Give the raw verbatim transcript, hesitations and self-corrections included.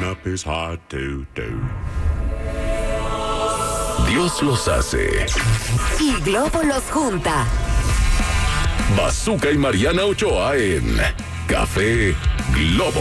up is hard to do. Dios los hace y Globo los junta. Bazooka y Mariana Ochoa en Café Globo.